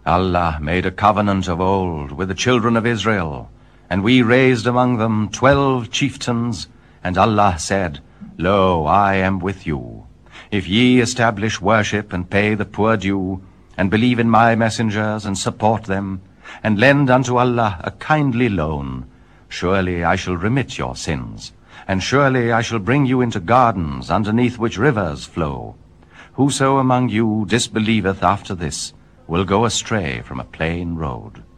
Allah made a covenant of old with the children of Israel, and we raised among them 12 chieftains, and Allah said, Lo, I am with you. If ye establish worship and pay the poor due, and believe in my messengers and support them, and lend unto Allah a kindly loan, surely I shall remit your sins, and surely I shall bring you into gardens underneath which rivers flow. Whoso among you disbelieveth after this will go astray from a plain road.